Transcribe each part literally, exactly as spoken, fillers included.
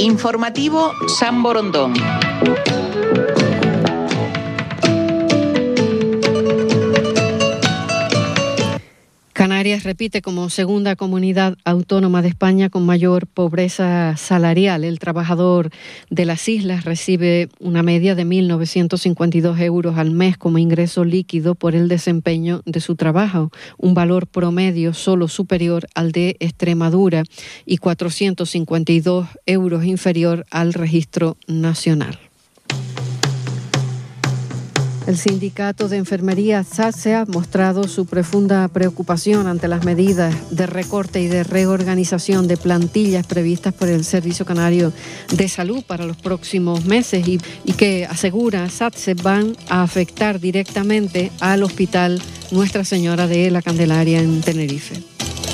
Informativo San Borondón. Canarias repite como segunda comunidad autónoma de España con mayor pobreza salarial. El trabajador de las islas recibe una media de mil novecientos cincuenta y dos euros al mes como ingreso líquido por el desempeño de su trabajo, un valor promedio solo superior al de Extremadura y cuatrocientos cincuenta y dos euros inferior al registro nacional. El sindicato de enfermería SATSE ha mostrado su profunda preocupación ante las medidas de recorte y de reorganización de plantillas previstas por el Servicio Canario de Salud para los próximos meses y, y que, asegura SATSE, van a afectar directamente al Hospital Nuestra Señora de la Candelaria en Tenerife.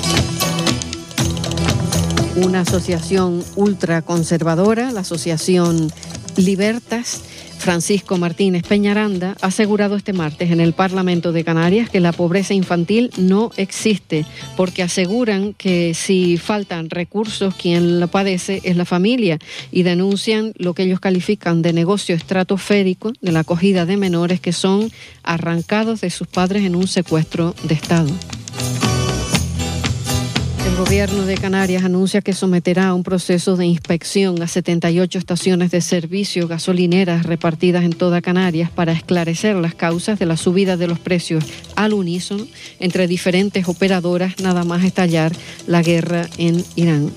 Una asociación ultraconservadora, la asociación Libertas, Francisco Martínez Peñaranda, ha asegurado este martes en el Parlamento de Canarias que la pobreza infantil no existe, porque aseguran que si faltan recursos, quien la padece es la familia, y denuncian lo que ellos califican de negocio estratosférico de la acogida de menores que son arrancados de sus padres en un secuestro de Estado. El Gobierno de Canarias anuncia que someterá a un proceso de inspección a setenta y ocho estaciones de servicio gasolineras repartidas en toda Canarias para esclarecer las causas de la subida de los precios al unísono entre diferentes operadoras nada más estallar la guerra en Irán.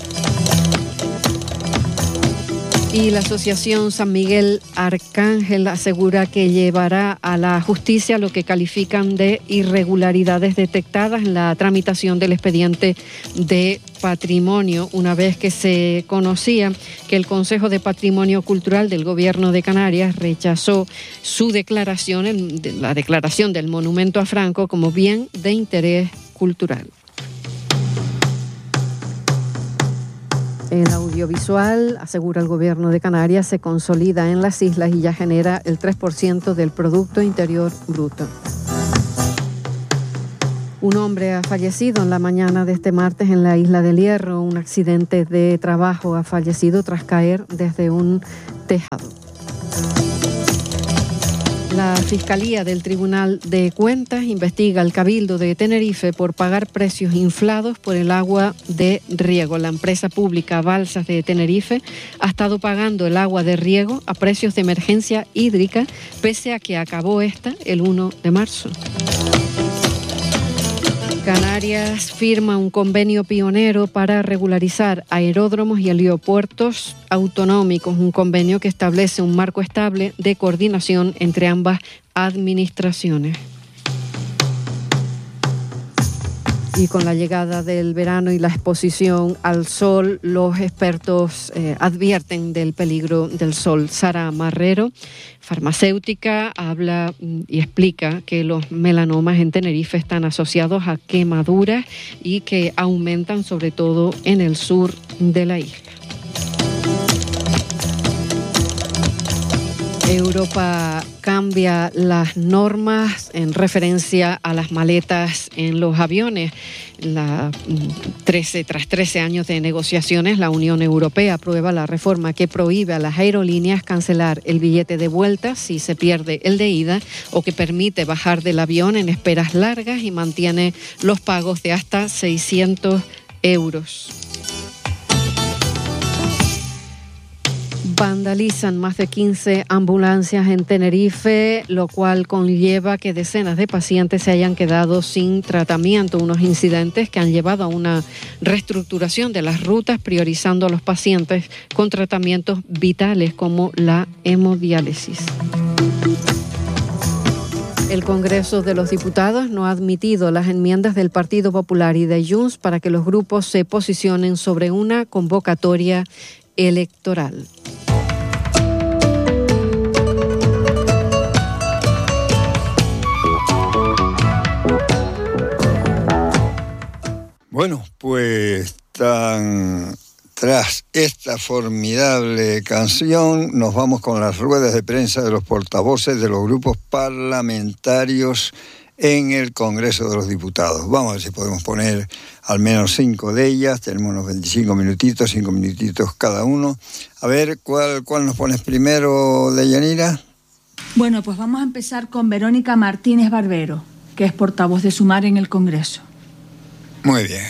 Y la Asociación San Miguel Arcángel asegura que llevará a la justicia lo que califican de irregularidades detectadas en la tramitación del expediente de patrimonio, una vez que se conocía que el Consejo de Patrimonio Cultural del Gobierno de Canarias rechazó su declaración, la declaración del monumento a Franco como bien de interés cultural. El audiovisual, asegura el Gobierno de Canarias, se consolida en las islas y ya genera el tres por ciento del Producto Interior Bruto. Un hombre ha fallecido en la mañana de este martes en la isla del Hierro. Un accidente de trabajo ha fallecido tras caer desde un tejado. La Fiscalía del Tribunal de Cuentas investiga al Cabildo de Tenerife por pagar precios inflados por el agua de riego. La empresa pública Balsas de Tenerife ha estado pagando el agua de riego a precios de emergencia hídrica, pese a que acabó esta el uno de marzo. Canarias firma un convenio pionero para regularizar aeródromos y aeropuertos autonómicos, un convenio que establece un marco estable de coordinación entre ambas administraciones. Y con la llegada del verano y la exposición al sol, los expertos eh, advierten del peligro del sol. Sara Marrero, farmacéutica, habla y explica que los melanomas en Tenerife están asociados a quemaduras y que aumentan sobre todo en el sur de la isla. Europa cambia las normas en referencia a las maletas en los aviones. La, trece, tras trece años de negociaciones, la Unión Europea aprueba la reforma que prohíbe a las aerolíneas cancelar el billete de vuelta si se pierde el de ida o que permite bajar del avión en esperas largas y mantiene los pagos de hasta seiscientos euros. Vandalizan más de quince ambulancias en Tenerife, lo cual conlleva que decenas de pacientes se hayan quedado sin tratamiento. Unos incidentes que han llevado a una reestructuración de las rutas, priorizando a los pacientes con tratamientos vitales como la hemodiálisis. El Congreso de los Diputados no ha admitido las enmiendas del Partido Popular y de Junts para que los grupos se posicionen sobre una convocatoria electoral. Bueno, pues tan, tras esta formidable canción nos vamos con las ruedas de prensa de los portavoces de los grupos parlamentarios en el Congreso de los Diputados. Vamos a ver si podemos poner al menos cinco de ellas. Tenemos unos veinticinco minutitos, cinco minutitos cada uno. A ver, ¿cuál, cuál nos pones primero, Deyanira? Bueno, pues vamos a empezar con Verónica Martínez Barbero, que es portavoz de Sumar en el Congreso. Muy bien.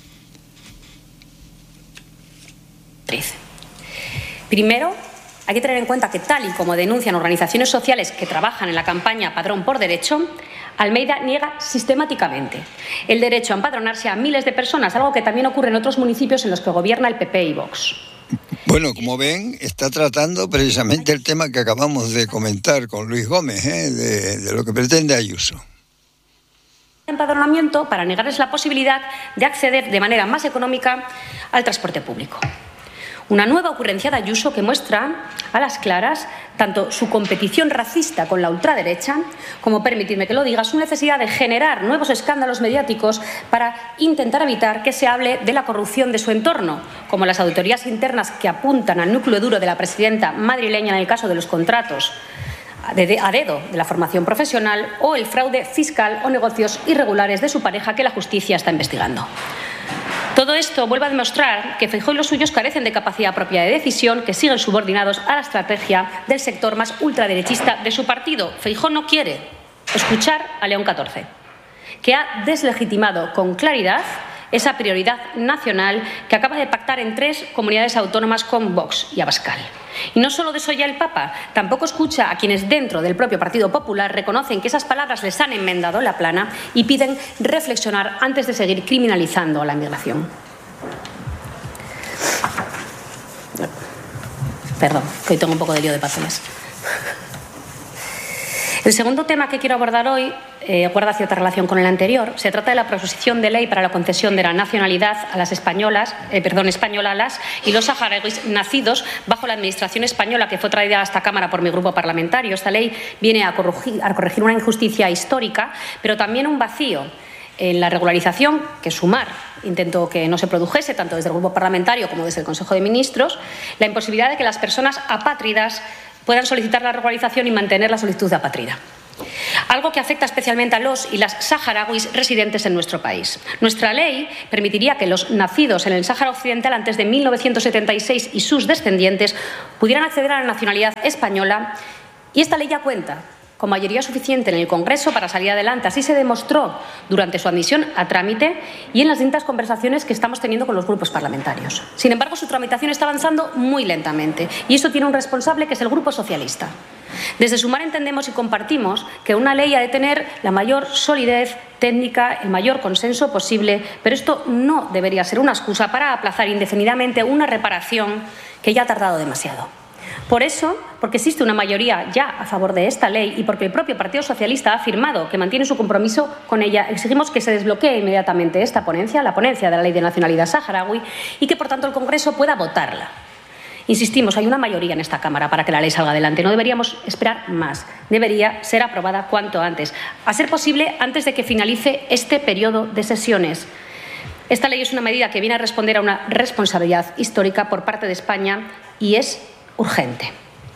Primero, hay que tener en cuenta que, tal y como denuncian organizaciones sociales que trabajan en la campaña Padrón por Derecho, Almeida niega sistemáticamente el derecho a empadronarse a miles de personas, algo que también ocurre en otros municipios en los que gobierna el P P y Vox. Bueno, como ven, está tratando precisamente el tema que acabamos de comentar con Luis Gómez, ¿eh? de, de lo que pretende Ayuso. Empadronamiento para negarles la posibilidad de acceder de manera más económica al transporte público. Una nueva ocurrencia de Ayuso que muestra a las claras tanto su competición racista con la ultraderecha como, permitidme que lo diga, su necesidad de generar nuevos escándalos mediáticos para intentar evitar que se hable de la corrupción de su entorno, como las auditorías internas que apuntan al núcleo duro de la presidenta madrileña en el caso de los contratos a dedo de la formación profesional, o el fraude fiscal o negocios irregulares de su pareja que la justicia está investigando. Todo esto vuelve a demostrar que Feijóo y los suyos carecen de capacidad propia de decisión, que siguen subordinados a la estrategia del sector más ultraderechista de su partido. Feijóo no quiere escuchar a León catorce, que ha deslegitimado con claridad esa prioridad nacional que acaba de pactar en tres comunidades autónomas con Vox y Abascal. Y no solo desoye al Papa, tampoco escucha a quienes dentro del propio Partido Popular reconocen que esas palabras les han enmendado la plana y piden reflexionar antes de seguir criminalizando a la inmigración. Perdón, que hoy tengo un poco de lío de papeles. El segundo tema que quiero abordar hoy eh, guarda cierta relación con el anterior. Se trata de la proposición de ley para la concesión de la nacionalidad a las españolas, eh, perdón, españolalas y los saharauis nacidos bajo la administración española, que fue traída a esta Cámara por mi grupo parlamentario. Esta ley viene a corregir, a corregir una injusticia histórica, pero también un vacío en la regularización que Sumar intentó que no se produjese, tanto desde el grupo parlamentario como desde el Consejo de Ministros, la imposibilidad de que las personas apátridas puedan solicitar la regularización y mantener la solicitud de apátrida. Algo que afecta especialmente a los y las saharauis residentes en nuestro país. Nuestra ley permitiría que los nacidos en el Sáhara Occidental antes de mil novecientos setenta y seis y sus descendientes pudieran acceder a la nacionalidad española, y esta ley ya cuenta con mayoría suficiente en el Congreso para salir adelante. Así se demostró durante su admisión a trámite y en las distintas conversaciones que estamos teniendo con los grupos parlamentarios. Sin embargo, su tramitación está avanzando muy lentamente y esto tiene un responsable, que es el Grupo Socialista. Desde Sumar entendemos y compartimos que una ley ha de tener la mayor solidez técnica, el mayor consenso posible, pero esto no debería ser una excusa para aplazar indefinidamente una reparación que ya ha tardado demasiado. Por eso, porque existe una mayoría ya a favor de esta ley y porque el propio Partido Socialista ha afirmado que mantiene su compromiso con ella, exigimos que se desbloquee inmediatamente esta ponencia, la ponencia de la Ley de Nacionalidad Saharaui, y que, por tanto, el Congreso pueda votarla. Insistimos, hay una mayoría en esta Cámara para que la ley salga adelante. No deberíamos esperar más. Debería ser aprobada cuanto antes. A ser posible, antes de que finalice este periodo de sesiones. Esta ley es una medida que viene a responder a una responsabilidad histórica por parte de España y es urgente.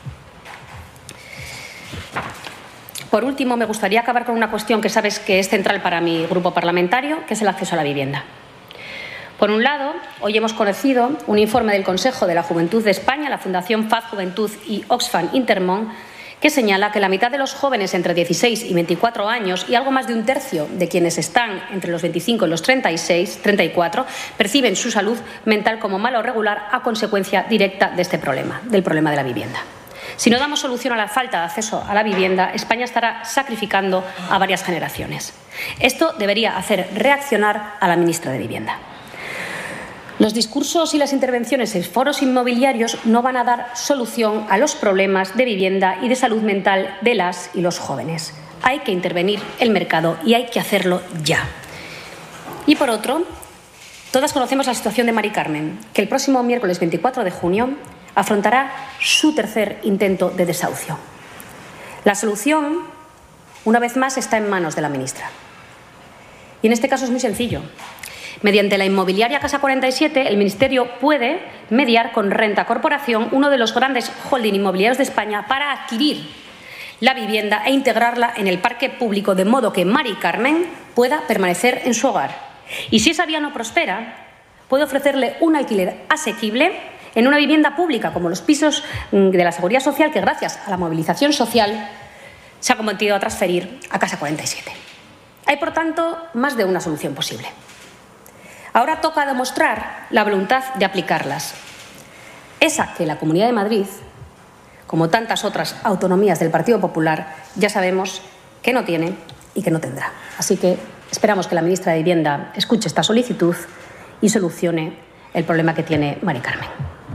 Por último, me gustaría acabar con una cuestión que sabes que es central para mi grupo parlamentario, que es el acceso a la vivienda. Por un lado, hoy hemos conocido un informe del Consejo de la Juventud de España, la Fundación F A Z Juventud y Oxfam Intermón, que señala que la mitad de los jóvenes entre dieciséis y veinticuatro años y algo más de un tercio de quienes están entre los veinticinco y los treinta y seis, treinta y cuatro perciben su salud mental como mala o regular a consecuencia directa de este problema, del problema de la vivienda. Si no damos solución a la falta de acceso a la vivienda, España estará sacrificando a varias generaciones. Esto debería hacer reaccionar a la ministra de Vivienda. Los discursos y las intervenciones en foros inmobiliarios no van a dar solución a los problemas de vivienda y de salud mental de las y los jóvenes. Hay que intervenir el mercado y hay que hacerlo ya. Y por otro, todas conocemos la situación de Mari Carmen, que el próximo miércoles veinticuatro de junio afrontará su tercer intento de desahucio. La solución, una vez más, está en manos de la ministra. Y en este caso es muy sencillo. Mediante la inmobiliaria Casa cuarenta y siete, el Ministerio puede mediar con Renta Corporación, uno de los grandes holding inmobiliarios de España, para adquirir la vivienda e integrarla en el parque público, de modo que Mari Carmen pueda permanecer en su hogar. Y si esa vía no prospera, puede ofrecerle un alquiler asequible en una vivienda pública, como los pisos de la Seguridad Social, que gracias a la movilización social se ha cometido a transferir a Casa cuarenta y siete. Hay, por tanto, más de una solución posible. Ahora toca demostrar la voluntad de aplicarlas. Esa que la Comunidad de Madrid, como tantas otras autonomías del Partido Popular, ya sabemos que no tiene y que no tendrá. Así que esperamos que la ministra de Vivienda escuche esta solicitud y solucione el problema que tiene Mari Carmen.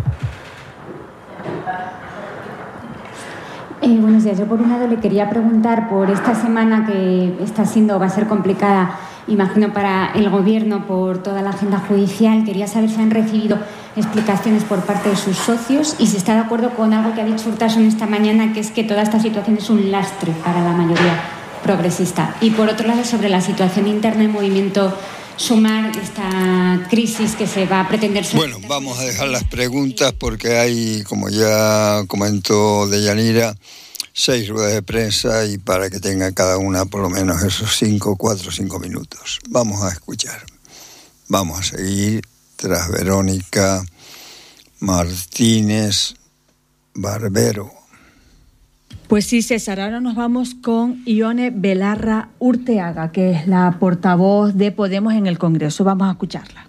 Eh, buenos días. Yo, por un lado, le quería preguntar por esta semana que está siendo, va a ser complicada, imagino, para el Gobierno por toda la agenda judicial. Quería saber si han recibido explicaciones por parte de sus socios y si está de acuerdo con algo que ha dicho Urtasun esta mañana, que es que toda esta situación es un lastre para la mayoría progresista. Y, por otro lado, sobre la situación interna del movimiento Sumar, esta crisis que se va a pretender... Bueno, vamos a dejar las preguntas porque hay, como ya comentó Deyanira, seis ruedas de prensa y para que tenga cada una por lo menos esos cinco, cuatro, cinco minutos. Vamos a escuchar. Vamos a seguir tras Verónica Martínez Barbero. Pues sí, César, ahora nos vamos con Ione Belarra Urteaga, que es la portavoz de Podemos en el Congreso. Vamos a escucharla.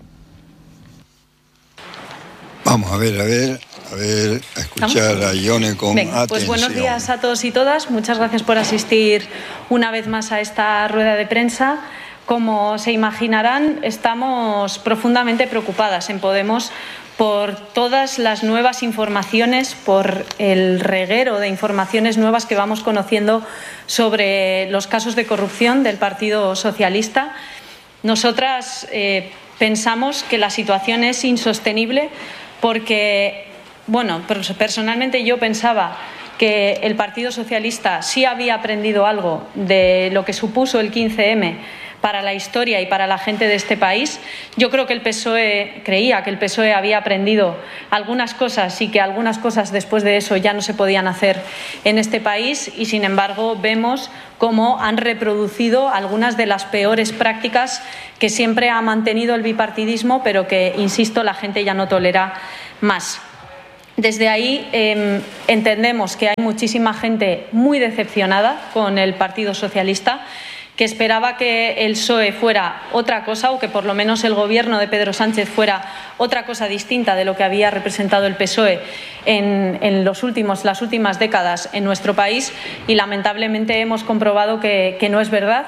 Vamos a ver, a ver, a ver, a escuchar ¿Vamos? a Ione con Venga, atención. Pues buenos días a todos y todas. Muchas gracias por asistir una vez más a esta rueda de prensa. Como se imaginarán, estamos profundamente preocupadas en Podemos por todas las nuevas informaciones, por el reguero de informaciones nuevas que vamos conociendo sobre los casos de corrupción del Partido Socialista. Nosotras eh, pensamos que la situación es insostenible porque, bueno, personalmente yo pensaba que el Partido Socialista sí había aprendido algo de lo que supuso el quince eme para la historia y para la gente de este país. Yo creo que el P S O E, creía que el P S O E había aprendido algunas cosas y que algunas cosas después de eso ya no se podían hacer en este país y, sin embargo, vemos cómo han reproducido algunas de las peores prácticas que siempre ha mantenido el bipartidismo, pero que, insisto, la gente ya no tolera más. Desde ahí eh, entendemos que hay muchísima gente muy decepcionada con el Partido Socialista, que esperaba que el P S O E fuera otra cosa o que por lo menos el gobierno de Pedro Sánchez fuera otra cosa distinta de lo que había representado el P S O E en, en los últimos, las últimas décadas en nuestro país y lamentablemente hemos comprobado que, que no es verdad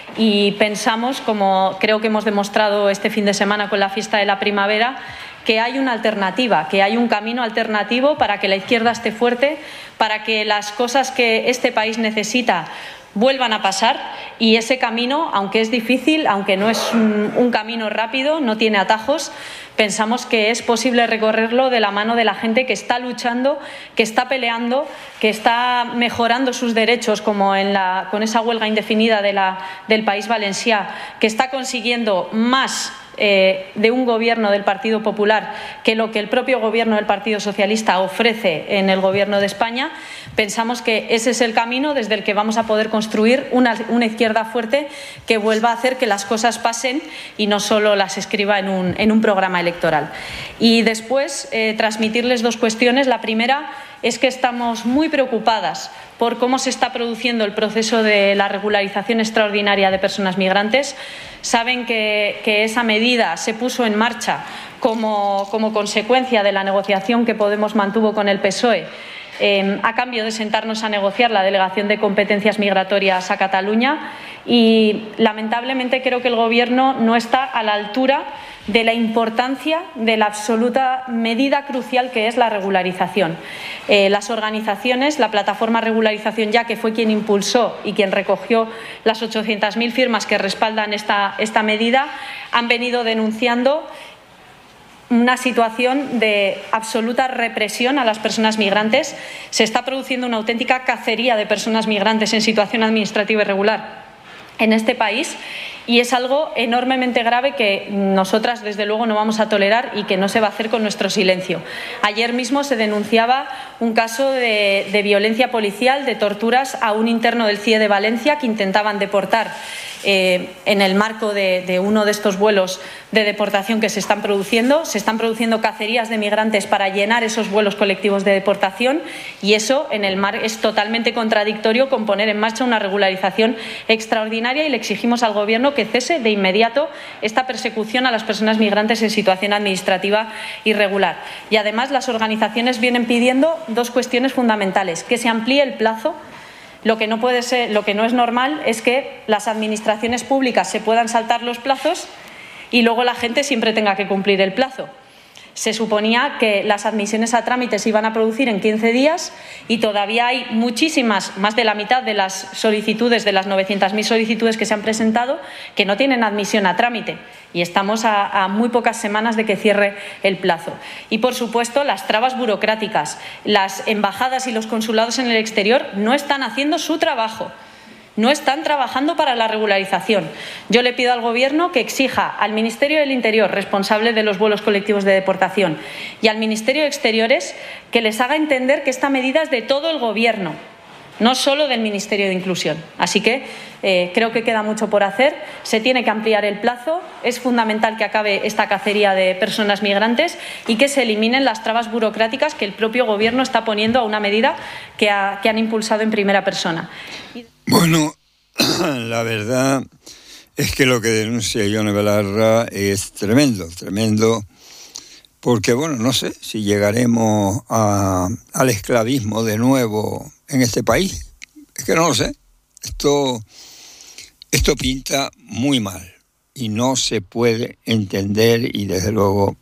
y pensamos, como creo que hemos demostrado este fin de semana con la fiesta de la primavera, que hay una alternativa, que hay un camino alternativo para que la izquierda esté fuerte, para que las cosas que este país necesita vuelvan a pasar y ese camino, aunque es difícil, aunque no es un, un camino rápido, no tiene atajos, pensamos que es posible recorrerlo de la mano de la gente que está luchando, que está peleando, que está mejorando sus derechos, como en la, con esa huelga indefinida de la, del País Valencià, que está consiguiendo más Eh, de un gobierno del Partido Popular que lo que el propio gobierno del Partido Socialista ofrece en el gobierno de España. Pensamos que ese es el camino desde el que vamos a poder construir una, una izquierda fuerte que vuelva a hacer que las cosas pasen y no solo las escriba en un, en un programa electoral. Y después eh, transmitirles dos cuestiones. La primera es que estamos muy preocupadas por cómo se está produciendo el proceso de la regularización extraordinaria de personas migrantes. Saben que, que esa medida se puso en marcha como, como consecuencia de la negociación que Podemos mantuvo con el P S O E eh, a cambio de sentarnos a negociar la delegación de competencias migratorias a Cataluña y lamentablemente creo que el Gobierno no está a la altura de la importancia de la absoluta medida crucial que es la regularización. Eh, las organizaciones, la plataforma Regularización Ya, que fue quien impulsó y quien recogió las ochocientas mil firmas que respaldan esta, esta medida, han venido denunciando una situación de absoluta represión a las personas migrantes. Se está produciendo una auténtica cacería de personas migrantes en situación administrativa irregular en este país, y es algo enormemente grave que nosotras desde luego no vamos a tolerar y que no se va a hacer con nuestro silencio. Ayer mismo se denunciaba un caso de, de violencia policial, de torturas a un interno del C I E de Valencia que intentaban deportar eh, en el marco de, de uno de estos vuelos de deportación que se están produciendo. Se están produciendo cacerías de migrantes para llenar esos vuelos colectivos de deportación, y eso en el mar es totalmente contradictorio con poner en marcha una regularización extraordinaria, y le exigimos al Gobierno que cese de inmediato esta persecución a las personas migrantes en situación administrativa irregular. Y además las organizaciones vienen pidiendo dos cuestiones fundamentales: que se amplíe el plazo. Lo que no puede ser, lo que no es normal es que las administraciones públicas se puedan saltar los plazos y luego la gente siempre tenga que cumplir el plazo. Se suponía que las admisiones a trámite se iban a producir en quince días y todavía hay muchísimas, más de la mitad de las solicitudes, de las novecientas mil solicitudes que se han presentado, que no tienen admisión a trámite, y estamos a, a muy pocas semanas de que cierre el plazo. Y, por supuesto, las trabas burocráticas. Las embajadas y los consulados en el exterior no están haciendo su trabajo. No están trabajando para la regularización. Yo le pido al Gobierno que exija al Ministerio del Interior, responsable de los vuelos colectivos de deportación, y al Ministerio de Exteriores, que les haga entender que esta medida es de todo el Gobierno, no solo del Ministerio de Inclusión. Así que eh, creo que queda mucho por hacer. Se tiene que ampliar el plazo. Es fundamental que acabe esta cacería de personas migrantes y que se eliminen las trabas burocráticas que el propio Gobierno está poniendo a una medida que, ha, que han impulsado en primera persona. Bueno, la verdad es que lo que denuncia Ione Belarra es tremendo, tremendo, porque, bueno, no sé si llegaremos a, al esclavismo de nuevo en este país. Es que no lo sé. Esto, esto pinta muy mal y no se puede entender, y desde luego,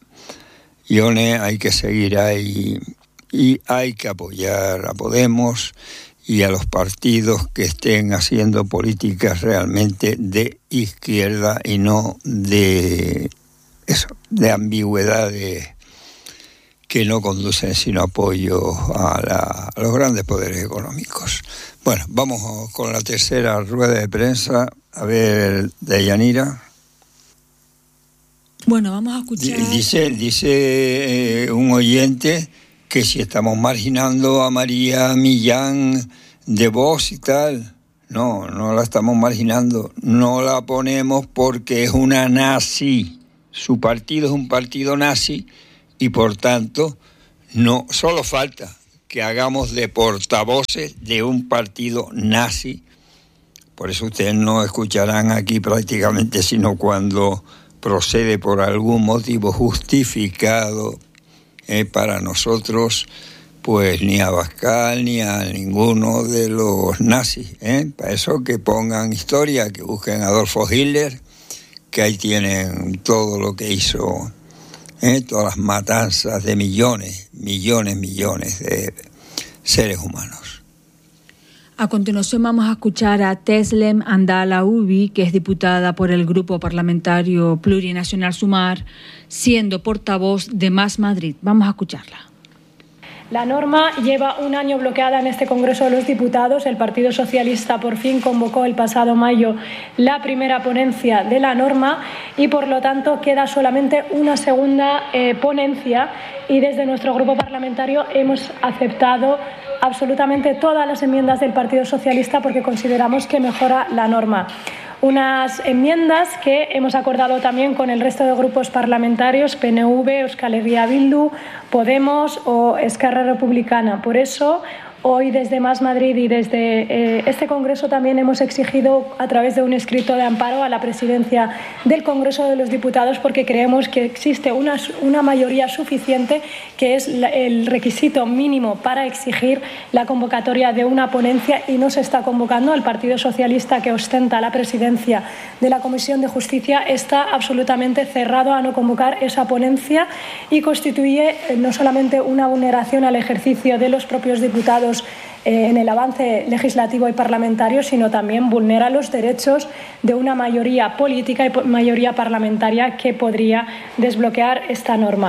Ione, hay que seguir ahí y hay que apoyar a Podemos y a los partidos que estén haciendo políticas realmente de izquierda y no de eso, de ambigüedades que no conducen sino apoyo a, la, a los grandes poderes económicos. Bueno, vamos con la tercera rueda de prensa. A ver, Deyanira. Bueno, vamos a escuchar. Dice, dice eh, un oyente que si estamos marginando a María Millán de Vox y tal. No, no la estamos marginando. No la ponemos porque es una nazi. Su partido es un partido nazi y, por tanto, no solo falta que hagamos de portavoces de un partido nazi. Por eso ustedes no escucharán aquí prácticamente sino cuando procede por algún motivo justificado Eh, para nosotros, pues ni a Abascal ni a ninguno de los nazis. ¿eh? Para eso que pongan historia, que busquen a Adolfo Hitler, que ahí tienen todo lo que hizo, ¿eh? todas las matanzas de millones, millones, millones de seres humanos. A continuación vamos a escuchar a Teslem Andala Ubi, que es diputada por el Grupo Parlamentario Plurinacional Sumar, siendo portavoz de Más Madrid. Vamos a escucharla. La norma lleva un año bloqueada en este Congreso de los Diputados. El Partido Socialista por fin convocó el pasado mayo la primera ponencia de la norma y, por lo tanto, queda solamente una segunda eh, ponencia, y desde nuestro grupo parlamentario hemos aceptado absolutamente todas las enmiendas del Partido Socialista porque consideramos que mejora la norma. Unas enmiendas que hemos acordado también con el resto de grupos parlamentarios, P N V, Euskal Herria Bildu, Podemos o Esquerra Republicana. Por eso, hoy desde Más Madrid y desde eh, este Congreso también hemos exigido a través de un escrito de amparo a la presidencia del Congreso de los Diputados, porque creemos que existe una, una mayoría suficiente, que es la, el requisito mínimo para exigir la convocatoria de una ponencia, y no se está convocando. El Partido Socialista, que ostenta la presidencia de la Comisión de Justicia, está absolutamente cerrado a no convocar esa ponencia y constituye eh, no solamente una vulneración al ejercicio de los propios diputados eh, en el avance legislativo y parlamentario, sino también vulnera los derechos de una mayoría política y mayoría parlamentaria que podría desbloquear esta norma.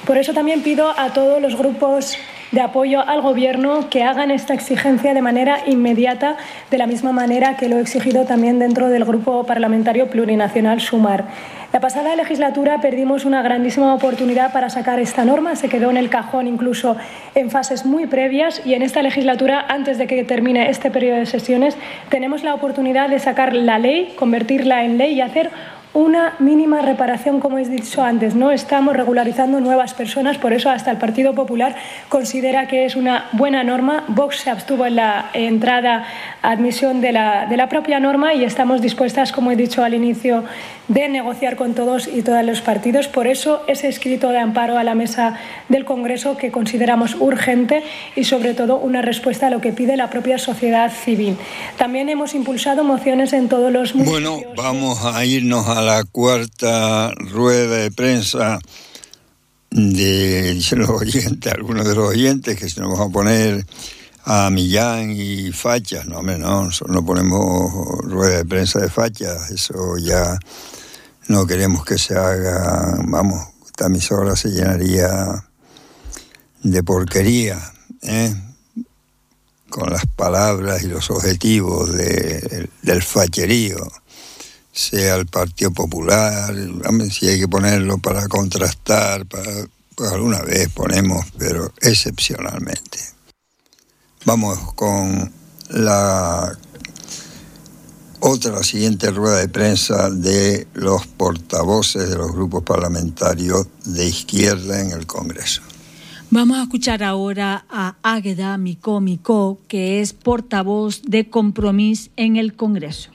Por eso también pido a todos los grupos de apoyo al Gobierno que hagan esta exigencia de manera inmediata, de la misma manera que lo he exigido también dentro del Grupo Parlamentario Plurinacional Sumar. La pasada legislatura perdimos una grandísima oportunidad para sacar esta norma, se quedó en el cajón incluso en fases muy previas, y en esta legislatura, antes de que termine este periodo de sesiones, tenemos la oportunidad de sacar la ley, convertirla en ley y hacer una mínima reparación, como he dicho antes. No estamos regularizando nuevas personas, por eso hasta el Partido Popular considera que es una buena norma. Vox se abstuvo en la entrada a admisión de la, de la propia norma, y estamos dispuestas, como he dicho al inicio, de negociar con todos y todos los partidos. Por eso ese escrito de amparo a la mesa del Congreso, que consideramos urgente, y sobre todo una respuesta a lo que pide la propia sociedad civil. También hemos impulsado mociones en todos los municipios. Bueno, vamos a irnos a la cuarta rueda de prensa de los oyentes, algunos de los oyentes, que se nos vamos a poner a Millán y fachas. No, hombre, no, nosotros no ponemos rueda de prensa de fachas, eso ya no queremos que se haga. Vamos, esta emisora se llenaría de porquería, ¿eh? Con las palabras y los objetivos de, del facherío, sea el Partido Popular. Hombre, si hay que ponerlo para contrastar, para, pues alguna vez ponemos, pero excepcionalmente. Vamos con la otra, la siguiente rueda de prensa de los portavoces de los grupos parlamentarios de izquierda en el Congreso. Vamos a escuchar ahora a Águeda Micó Micó, que es portavoz de Compromís en el Congreso.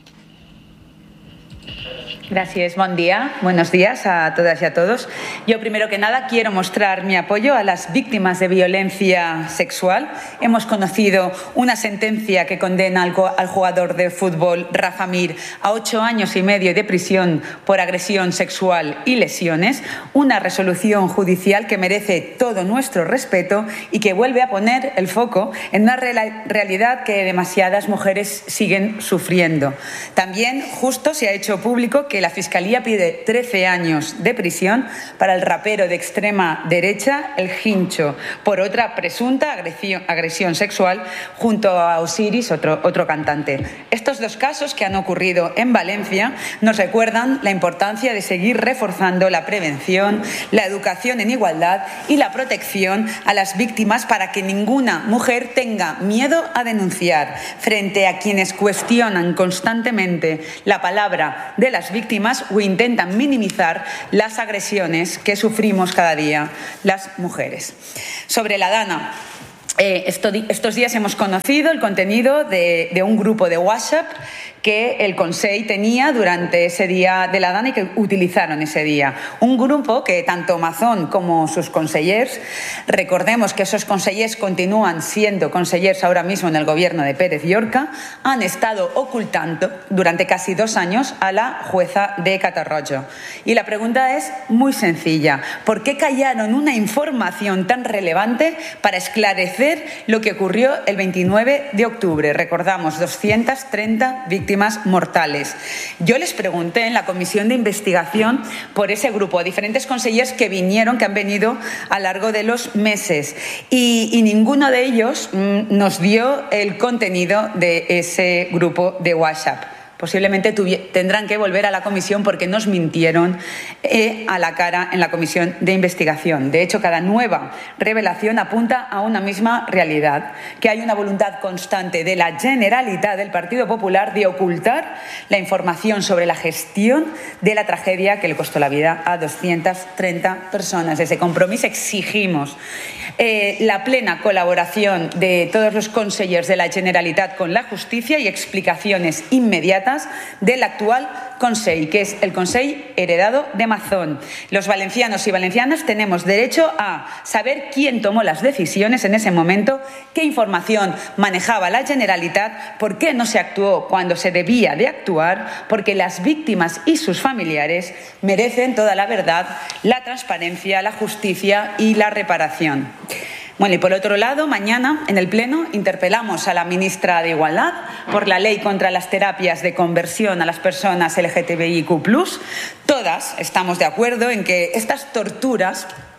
Gracias, buen día, buenos días a todas y a todos. Yo, primero que nada, quiero mostrar mi apoyo a las víctimas de violencia sexual. Hemos conocido una sentencia que condena al, al jugador de fútbol Rafa Mir a ocho años y medio de prisión por agresión sexual y lesiones, una resolución judicial que merece todo nuestro respeto y que vuelve a poner el foco en una real, realidad que demasiadas mujeres siguen sufriendo. También justo se ha hecho público que la Fiscalía pide trece años de prisión para el rapero de extrema derecha, El Hincho, por otra presunta agresión, agresión sexual junto a Osiris, otro, otro cantante. Estos dos casos que han ocurrido en Valencia nos recuerdan la importancia de seguir reforzando la prevención, la educación en igualdad y la protección a las víctimas para que ninguna mujer tenga miedo a denunciar frente a quienes cuestionan constantemente la palabra de las víctimas o intentan minimizar las agresiones que sufrimos cada día las mujeres. Sobre la Dana, eh, esto, estos días hemos conocido el contenido de, de un grupo de WhatsApp que el Consell tenía durante ese día de la Dana y que utilizaron ese día. Un grupo que tanto Mazón como sus consellers, recordemos que esos consellers continúan siendo consellers ahora mismo en el gobierno de Pérez Llorca, han estado ocultando durante casi dos años a la jueza de Catarroja. Y la pregunta es muy sencilla. ¿Por qué callaron una información tan relevante para esclarecer lo que ocurrió el veintinueve de octubre? Recordamos, doscientas treinta víctimas mortales. Yo les pregunté en la comisión de investigación por ese grupo, a diferentes consellers que vinieron, que han venido a lo largo de los meses, y, y ninguno de ellos mmm, nos dio el contenido de ese grupo de WhatsApp. Posiblemente tendrán que volver a la comisión porque nos mintieron eh, a la cara en la comisión de investigación. De hecho, cada nueva revelación apunta a una misma realidad, que hay una voluntad constante de la Generalitat del Partido Popular de ocultar la información sobre la gestión de la tragedia que le costó la vida a doscientas treinta personas. Desde Compromís exigimos eh, la plena colaboración de todos los consellers de la Generalitat con la justicia y explicaciones inmediatas del actual Consell, que es el Consell heredado de Mazón. Los valencianos y valencianas tenemos derecho a saber quién tomó las decisiones en ese momento, qué información manejaba la Generalitat, por qué no se actuó cuando se debía de actuar, porque las víctimas y sus familiares merecen toda la verdad, la transparencia, la justicia y la reparación. Bueno, y por otro lado, mañana en el Pleno interpelamos a la ministra de Igualdad por la ley contra las terapias de conversión a las personas L G T B I Q plus. Todas estamos de acuerdo en que estas torturas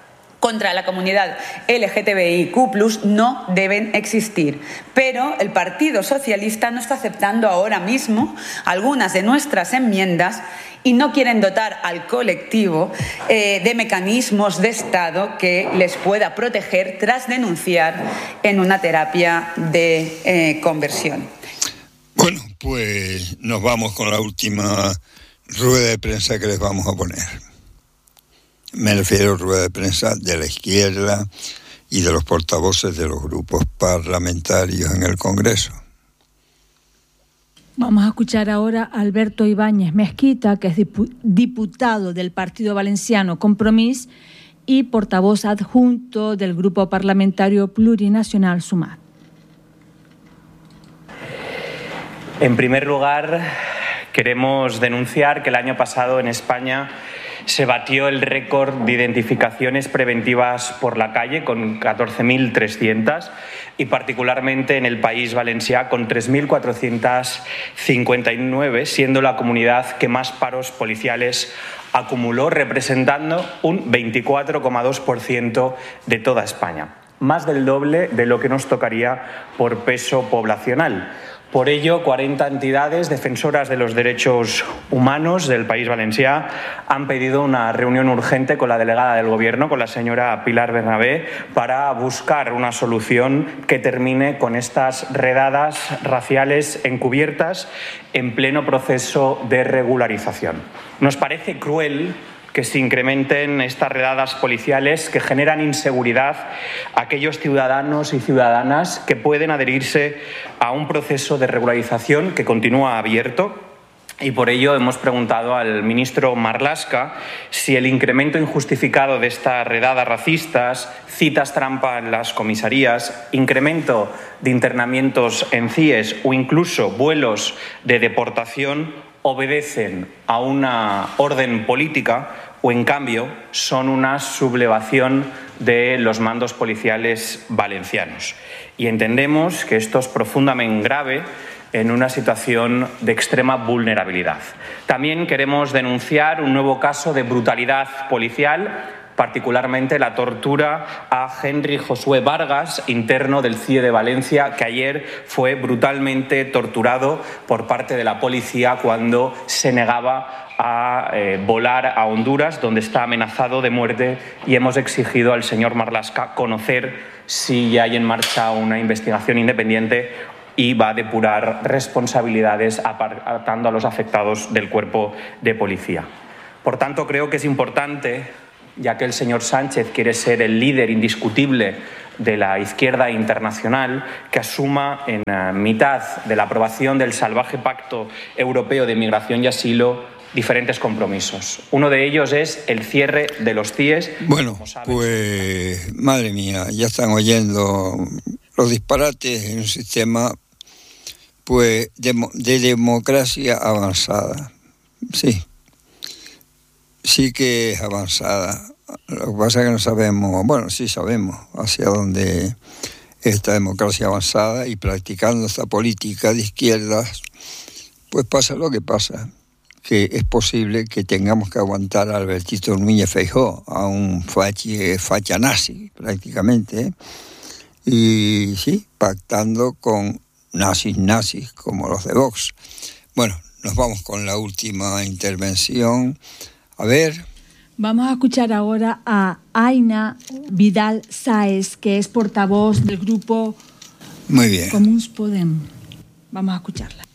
contra la comunidad L G T B I Q plus, no deben existir. Pero el Partido Socialista no está aceptando ahora mismo algunas de nuestras enmiendas y no quieren dotar al colectivo eh, de mecanismos de Estado que les pueda proteger tras denunciar en una terapia de eh, conversión. Bueno, pues nos vamos con la última rueda de prensa que les vamos a poner. Me refiero a rueda de prensa de la izquierda y de los portavoces de los grupos parlamentarios en el Congreso. Vamos a escuchar ahora a Alberto Ibáñez Mezquita, que es diputado del Partido Valenciano Compromís y portavoz adjunto del Grupo Parlamentario Plurinacional Sumar. En primer lugar, queremos denunciar que el año pasado en España se batió el récord de identificaciones preventivas por la calle con catorce mil trescientas y particularmente en el País Valencià con tres mil cuatrocientas cincuenta y nueve, siendo la comunidad que más paros policiales acumuló, representando un veinticuatro coma dos por ciento de toda España, más del doble de lo que nos tocaría por peso poblacional. Por ello, cuarenta entidades defensoras de los derechos humanos del País Valencià han pedido una reunión urgente con la delegada del Gobierno, con la señora Pilar Bernabé, para buscar una solución que termine con estas redadas raciales encubiertas en pleno proceso de regularización. Nos parece cruel que se incrementen estas redadas policiales que generan inseguridad a aquellos ciudadanos y ciudadanas que pueden adherirse a un proceso de regularización que continúa abierto. Y por ello hemos preguntado al ministro Marlaska si el incremento injustificado de estas redadas racistas, citas trampa en las comisarías, incremento de internamientos en C I E S o incluso vuelos de deportación obedecen a una orden política o, en cambio, son una sublevación de los mandos policiales valencianos. Y entendemos que esto es profundamente grave en una situación de extrema vulnerabilidad. También queremos denunciar un nuevo caso de brutalidad policial, particularmente la tortura a Henry Josué Vargas, interno del C I E de Valencia, que ayer fue brutalmente torturado por parte de la policía cuando se negaba a eh, volar a Honduras, donde está amenazado de muerte, y hemos exigido al señor Marlaska conocer si ya hay en marcha una investigación independiente y va a depurar responsabilidades apartando a los afectados del cuerpo de policía. Por tanto, creo que es importante, ya que el señor Sánchez quiere ser el líder indiscutible de la izquierda internacional, que asuma en uh, mitad de la aprobación del salvaje Pacto Europeo de Migración y Asilo diferentes compromisos. Uno de ellos es el cierre de los C I E S. Bueno, pues, madre mía, ya están oyendo los disparates en un sistema pues de, de democracia avanzada. Sí. Sí que es avanzada. Lo que pasa es que no sabemos, bueno, sí sabemos hacia dónde esta democracia avanzada, y practicando esta política de izquierdas, pues pasa lo que pasa, que es posible que tengamos que aguantar a Albertito Núñez Feijóo, a un fachi, facha nazi prácticamente, ¿eh? Y sí, pactando con nazis nazis como los de Vox. Bueno, nos vamos con la última intervención. A ver. Vamos a escuchar ahora a Aina Vidal Sáez, que es portavoz del grupo Muy bien. Comuns Podem. Vamos a escucharla.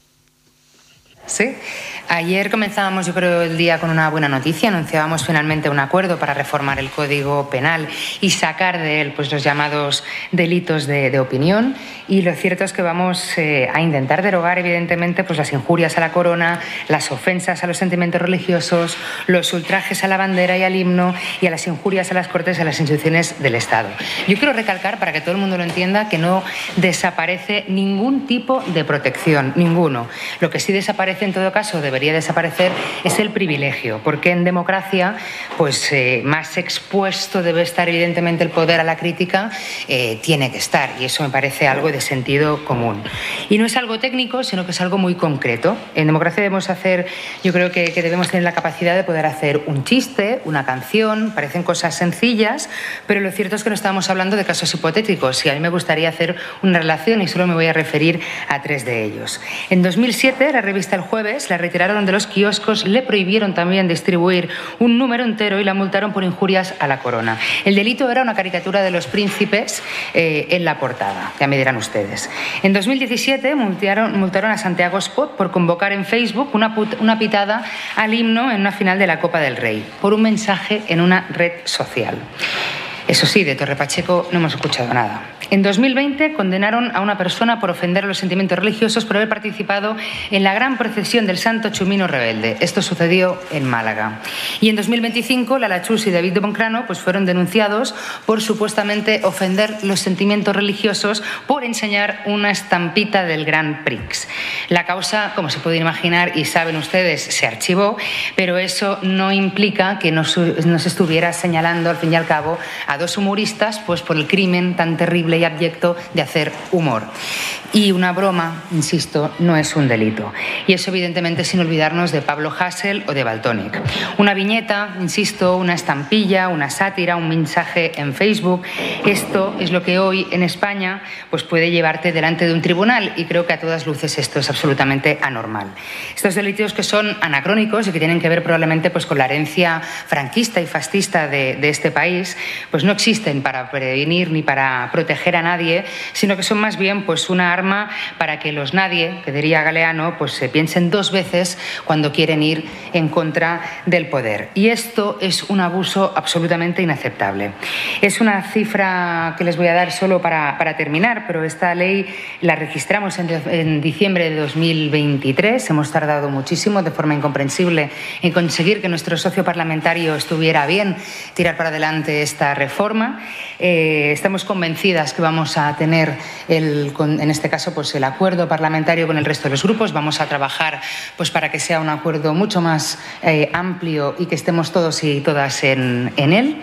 Sí. Ayer comenzábamos, yo creo, el día con una buena noticia. Anunciábamos finalmente un acuerdo para reformar el Código Penal y sacar de él pues, los llamados delitos de, de opinión. Y lo cierto es que vamos eh, a intentar derogar, evidentemente, pues, las injurias a la corona, las ofensas a los sentimientos religiosos, los ultrajes a la bandera y al himno, y a las injurias a las Cortes y a las instituciones del Estado. Yo quiero recalcar, para que todo el mundo lo entienda, que no desaparece ningún tipo de protección, ninguno. Lo que sí desaparece parece en todo caso debería desaparecer es el privilegio, porque en democracia pues eh, más expuesto debe estar evidentemente el poder a la crítica, eh, tiene que estar, y eso me parece algo de sentido común. Y no es algo técnico, sino que es algo muy concreto. En democracia debemos hacer, yo creo que, que debemos tener la capacidad de poder hacer un chiste, una canción, parecen cosas sencillas, pero lo cierto es que no estamos hablando de casos hipotéticos, y a mí me gustaría hacer una relación y solo me voy a referir a tres de ellos. En dos mil siete, la revista El Jueves la retiraron de los kioscos, le prohibieron también distribuir un número entero y la multaron por injurias a la corona. El delito era una caricatura de los príncipes eh, en la portada, ya me dirán ustedes. En dos mil diecisiete multaron, multaron a Santiago Spot por convocar en Facebook una, put, una pitada al himno en una final de la Copa del Rey, por un mensaje en una red social. Eso sí, de Torre Pacheco no hemos escuchado nada. En dos mil veinte condenaron a una persona por ofender a los sentimientos religiosos por haber participado en la gran procesión del Santo Chumino Rebelde. Esto sucedió en Málaga. Y en dos mil veinticinco, Lala Chus y David de Boncrano pues fueron denunciados por supuestamente ofender los sentimientos religiosos por enseñar una estampita del Gran Prix. La causa, como se pueden imaginar y saben ustedes, se archivó, pero eso no implica que nos, nos estuviera señalando al fin y al cabo a dos humoristas pues por el crimen tan terrible y abyecto de hacer humor. Y una broma, insisto, no es un delito. Y eso evidentemente sin olvidarnos de Pablo Hasél o de Valtònyc. Una viñeta, insisto, una estampilla, una sátira, un mensaje en Facebook, esto es lo que hoy en España pues puede llevarte delante de un tribunal, y creo que a todas luces esto es absolutamente anormal. Estos delitos que son anacrónicos y que tienen que ver probablemente pues con la herencia franquista y fascista de, de este país, pues no existen para prevenir ni para proteger a nadie, sino que son más bien pues una arma para que los nadie, que diría Galeano, pues se piensen dos veces cuando quieren ir en contra del poder. Y esto es un abuso absolutamente inaceptable. Es una cifra que les voy a dar solo para, para terminar, pero esta ley la registramos en, en diciembre de dos mil veintitrés. Hemos tardado muchísimo, de forma incomprensible, en conseguir que nuestro socio parlamentario estuviera bien tirar para adelante esta reforma. Eh, estamos convencidas que vamos a tener, el, en este caso, pues el acuerdo parlamentario con el resto de los grupos. Vamos a trabajar pues para que sea un acuerdo mucho más eh, amplio y que estemos todos y todas en, en él.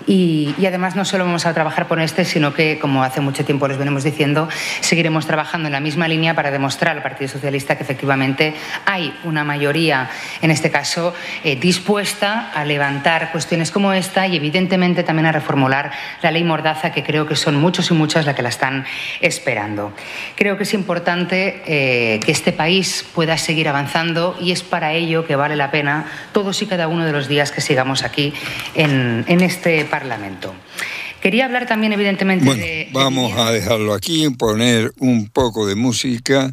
Y, y además no solo vamos a trabajar por este, sino que, como hace mucho tiempo les venimos diciendo, seguiremos trabajando en la misma línea para demostrar al Partido Socialista que efectivamente hay una mayoría, en este caso, eh, dispuesta a levantar cuestiones como esta y evidentemente también a reformular la ley Mordaza, que creo que son muchos y muchas las que la están esperando. Creo que es importante eh, que este país pueda seguir avanzando, y es para ello que vale la pena todos y cada uno de los días que sigamos aquí en, en este Parlamento. Quería hablar también, evidentemente, bueno, de... Vamos de... a dejarlo aquí, poner un poco de música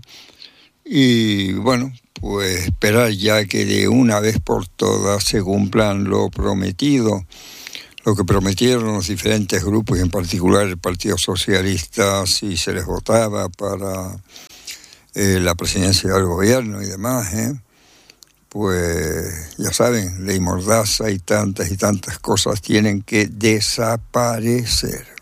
y, bueno, pues esperar ya que de una vez por todas se cumplan lo prometido, lo que prometieron los diferentes grupos, y en particular el Partido Socialista, si se les votaba para eh, la presidencia del gobierno y demás, ¿eh? Pues ya saben, ley Mordaza y tantas y tantas cosas tienen que desaparecer.